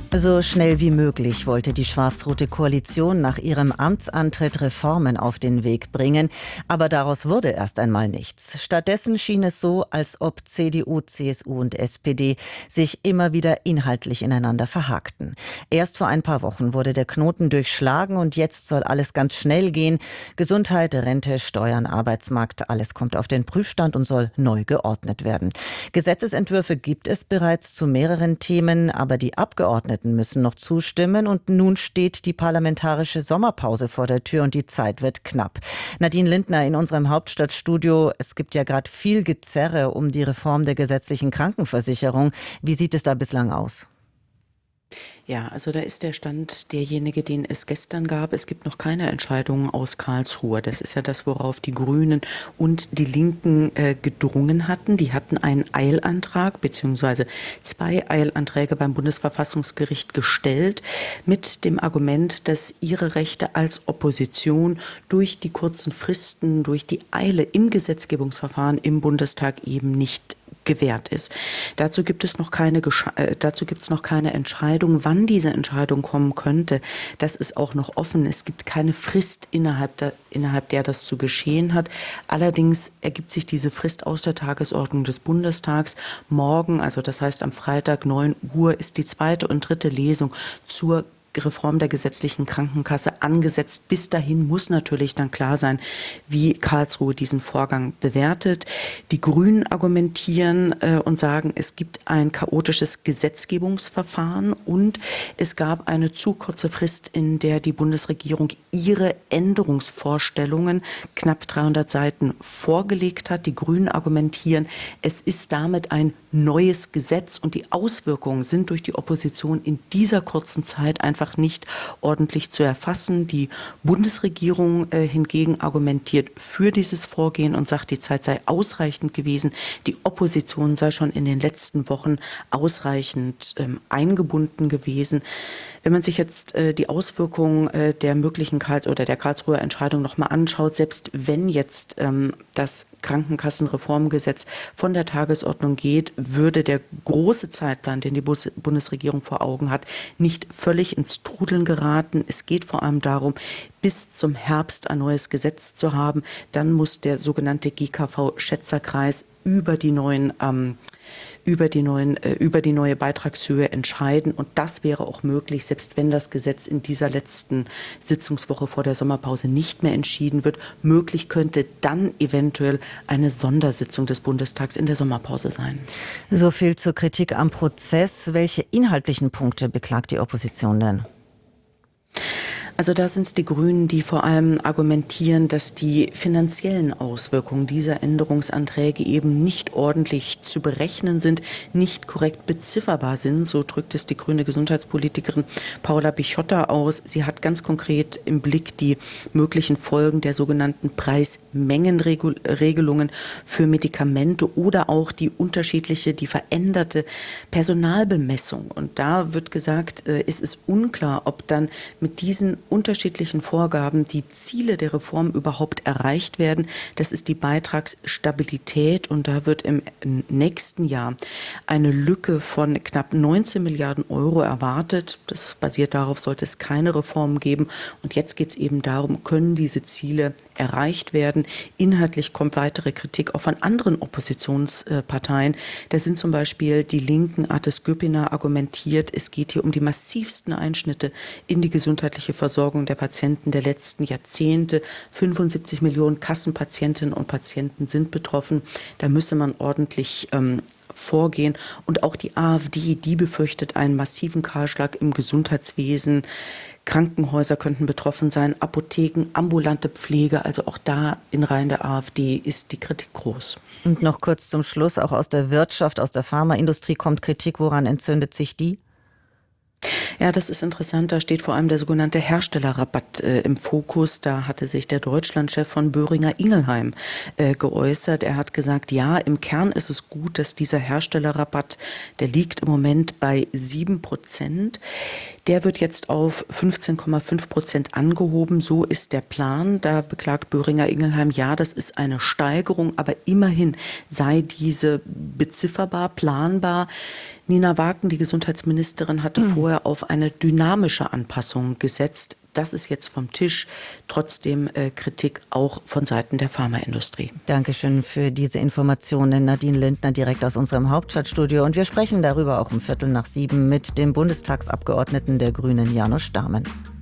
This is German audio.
So schnell wie möglich wollte die schwarz-rote Koalition nach ihrem Amtsantritt Reformen auf den Weg bringen. Aber daraus wurde erst einmal nichts. Stattdessen schien es so, als ob CDU, CSU und SPD sich immer wieder inhaltlich ineinander verhakten. Erst vor ein paar Wochen wurde der Knoten durchschlagen und jetzt soll alles ganz schnell gehen. Gesundheit, Rente, Steuern, Arbeitsmarkt, alles kommt auf den Prüfstand und soll neu geordnet werden. Gesetzesentwürfe gibt es bereits zu mehreren Themen, aber die Abgeordneten müssen noch zustimmen und nun steht die parlamentarische Sommerpause vor der Tür und die Zeit wird knapp. Nadine Lindner in unserem Hauptstadtstudio. Es gibt ja gerade viel Gezerre um die Reform der gesetzlichen Krankenversicherung. Wie sieht es da bislang aus? Ja, also da ist der Stand derjenige, den es gestern gab. Es gibt noch keine Entscheidungen aus Karlsruhe. Das ist ja das, worauf die Grünen und die Linken gedrungen hatten. Die hatten einen Eilantrag bzw. 2 Eilanträge beim Bundesverfassungsgericht gestellt mit dem Argument, dass ihre Rechte als Opposition durch die kurzen Fristen, durch die Eile im Gesetzgebungsverfahren im Bundestag eben nicht gewährt ist. Dazu gibt es noch keine Entscheidung, wann diese Entscheidung kommen könnte. Das ist auch noch offen. Es gibt keine Frist, innerhalb der das zu geschehen hat. Allerdings ergibt sich diese Frist aus der Tagesordnung des Bundestags. Morgen, also das heißt am Freitag 9 Uhr, ist die 2. und 3. Lesung zur Reform der gesetzlichen Krankenkasse angesetzt. Bis dahin muss natürlich dann klar sein, wie Karlsruhe diesen Vorgang bewertet. Die Grünen argumentieren und sagen, es gibt ein chaotisches Gesetzgebungsverfahren und es gab eine zu kurze Frist, in der die Bundesregierung ihre Änderungsvorstellungen, knapp 300 Seiten, vorgelegt hat. Die Grünen argumentieren, es ist damit ein neues Gesetz und die Auswirkungen sind durch die Opposition in dieser kurzen Zeit einfach nicht ordentlich zu erfassen. Die Bundesregierung hingegen argumentiert für dieses Vorgehen und sagt, die Zeit sei ausreichend gewesen. Die Opposition sei schon in den letzten Wochen ausreichend eingebunden gewesen. Wenn man sich jetzt die Auswirkungen der möglichen der Karlsruher Entscheidung nochmal anschaut, selbst wenn jetzt das Krankenkassenreformgesetz von der Tagesordnung geht, würde der große Zeitplan, den die Bundesregierung vor Augen hat, nicht völlig ins Trudeln geraten. Es geht vor allem darum, bis zum Herbst ein neues Gesetz zu haben. Dann muss der sogenannte GKV-Schätzerkreis über die neue Beitragshöhe entscheiden. Und das wäre auch möglich, selbst wenn das Gesetz in dieser letzten Sitzungswoche vor der Sommerpause nicht mehr entschieden wird. Möglich könnte dann eventuell eine Sondersitzung des Bundestags in der Sommerpause sein. So viel zur Kritik am Prozess. Welche inhaltlichen Punkte beklagt die Opposition denn? Also da sind es die Grünen, die vor allem argumentieren, dass die finanziellen Auswirkungen dieser Änderungsanträge eben nicht ordentlich zu berechnen sind, nicht korrekt bezifferbar sind. So drückt es die grüne Gesundheitspolitikerin Paula Bichotta aus. Sie hat ganz konkret im Blick die möglichen Folgen der sogenannten Preismengenregelungen für Medikamente oder auch die veränderte Personalbemessung. Und da wird gesagt, es ist unklar, ob dann mit diesen unterschiedlichen Vorgaben die Ziele der Reform überhaupt erreicht werden. Das ist die Beitragsstabilität und da wird im nächsten Jahr eine Lücke von knapp 19 Milliarden Euro erwartet. Das basiert darauf, sollte es keine Reform geben. Und jetzt geht es eben darum, können diese Ziele erreicht werden. Inhaltlich kommt weitere Kritik auch von anderen Oppositionsparteien. Da sind zum Beispiel die Linken, Artis Göpiner argumentiert, es geht hier um die massivsten Einschnitte in die gesundheitliche Versorgung der Patienten der letzten Jahrzehnte. 75 Millionen Kassenpatientinnen und Patienten sind betroffen. Da müsse man ordentlich vorgehen. Und auch die AfD, die befürchtet einen massiven Kahlschlag im Gesundheitswesen. Krankenhäuser könnten betroffen sein, Apotheken, ambulante Pflege. Also auch da in Reihen der AfD ist die Kritik groß. Und noch kurz zum Schluss, auch aus der Wirtschaft, aus der Pharmaindustrie kommt Kritik. Woran entzündet sich die? Ja, das ist interessant. Da steht vor allem der sogenannte Herstellerrabatt im Fokus. Da hatte sich der Deutschlandchef von Boehringer Ingelheim geäußert. Er hat gesagt, ja, im Kern ist es gut, dass dieser Herstellerrabatt, der liegt im Moment bei 7%. Der wird jetzt auf 15,5% angehoben. So ist der Plan. Da beklagt Boehringer Ingelheim, ja, das ist eine Steigerung, aber immerhin sei diese bezifferbar, planbar. Nina Wagen, die Gesundheitsministerin, hatte vorher auf eine dynamische Anpassung gesetzt. Das ist jetzt vom Tisch. Trotzdem Kritik auch von Seiten der Pharmaindustrie. Dankeschön für diese Informationen, Nadine Lindner, direkt aus unserem Hauptstadtstudio. Und wir sprechen darüber auch um 6:15 mit dem Bundestagsabgeordneten der Grünen, Janusz Stamen.